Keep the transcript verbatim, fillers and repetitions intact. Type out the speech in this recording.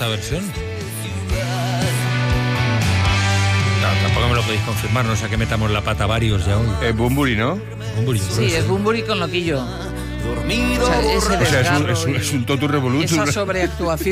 esta versión. No, tampoco me lo podéis confirmar, no sé que metamos la pata varios ya hoy. Es Bunbury, ¿no? Bunbury, Sí, es Bunbury con loquillo. O sea, ese O sea, es un, desgarro es un, y es un totu revolutum. esa sobreactuación.